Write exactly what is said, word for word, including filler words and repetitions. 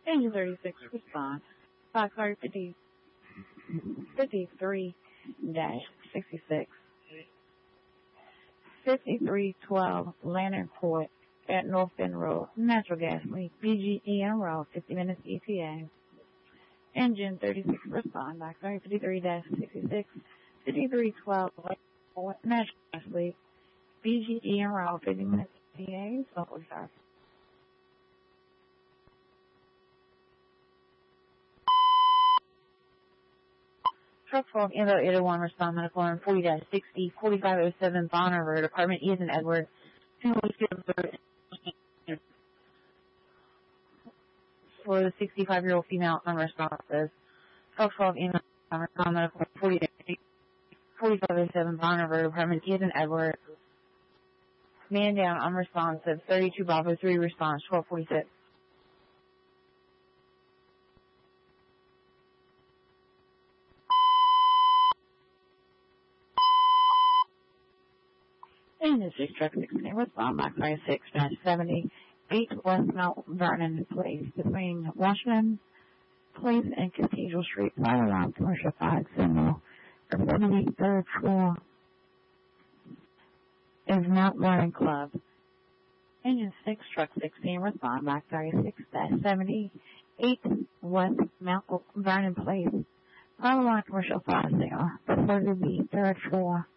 Engine thirty-six, respond. Foxtrot fifty-three dash sixty-six. fifty-three twelve Lantern Court at North Bend Road, natural gas leak, B G E en route, fifty minutes E T A. Engine thirty-six, respond. Foxtrot fifty-three dash sixty-six. fifty-three twelve natural gas leak, B G E en route, fifty minutes E T A. So forty-five. Truck twelve, Info eight oh one, respond, medical on forty dash sixty, forty-five oh seven, Bonner Road, apartment E as in Edward, for the sixty-five-year-old female unresponsive. Truck twelve, Info respond, medical on forty dash sixty, forty-five oh seven, Bonner Road, apartment E as in Edward, man down, unresponsive, thirty-two Bravo three, response, twelve forty-six. Engine six, truck sixteen, respond, Mach twenty-six dash seventy, eight West Mount Vernon Place, between Washington Place and Cathedral Street, fire alarm, commercial five, symbol, reporting third floor is Mount Vernon Club. Engine six, truck sixteen, respond, Mach thirty-six dash seventy, eight West Mount Vernon Place, fire alarm, commercial five, signal, reported the third floor.